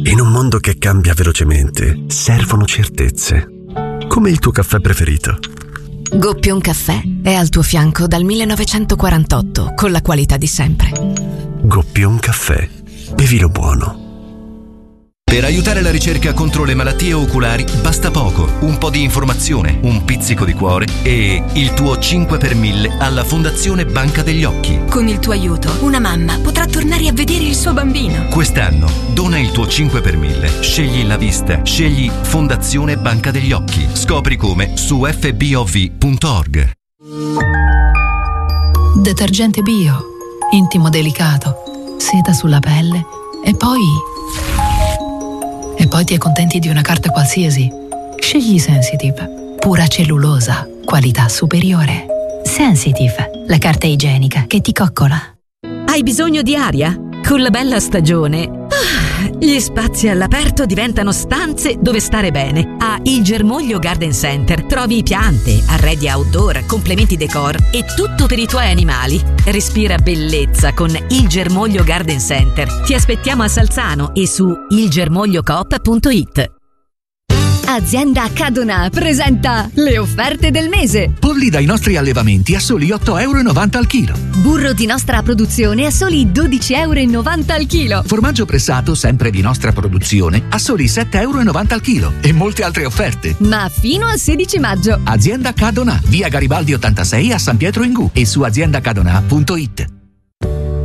In un mondo che cambia velocemente, servono certezze. Come il tuo caffè preferito. Goppion Caffè è al tuo fianco dal 1948, con la qualità di sempre. Goppion Caffè. Bevilo buono. Per aiutare la ricerca contro le malattie oculari basta poco, un po' di informazione, un pizzico di cuore e il tuo 5 per 1000 alla Fondazione Banca degli Occhi. Con il tuo aiuto, una mamma potrà tornare a vedere il suo bambino. Quest'anno dona il tuo 5 per 1000. Scegli la vista, scegli Fondazione Banca degli Occhi. Scopri come su fbov.org. Detergente bio, intimo delicato, seta sulla pelle e poi ti accontenti di una carta qualsiasi. Scegli Sensitive, pura cellulosa, qualità superiore. Sensitive, la carta igienica che ti coccola. Hai bisogno di aria? Con la bella stagione, gli spazi all'aperto diventano stanze dove stare bene. A Il Germoglio Garden Center trovi piante, arredi outdoor, complementi decor e tutto per i tuoi animali. Respira bellezza con Il Germoglio Garden Center. Ti aspettiamo a Salzano e su ilgermogliocoop.it. Azienda Cadonà presenta le offerte del mese. Polli dai nostri allevamenti a soli 8,90 € al chilo. Burro di nostra produzione a soli 12,90 € al chilo. Formaggio pressato, sempre di nostra produzione, a soli 7,90 € al chilo. E molte altre offerte. Ma fino al 16 maggio. Azienda Cadonà, via Garibaldi 86 a San Pietro in Gu e su aziendacadonà.it.